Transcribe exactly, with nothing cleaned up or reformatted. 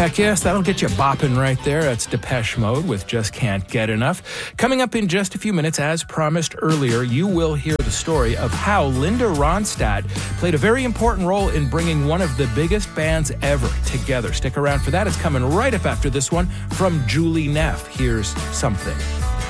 Heck yes, that'll get you bopping right there. That's Depeche Mode with Just Can't Get Enough. Coming up in just a few minutes, as promised earlier, you will hear the story of how Linda Ronstadt played a very important role in bringing one of the biggest bands ever together. Stick around for that. It's coming right up after this one from Julie Neff. Here's Something.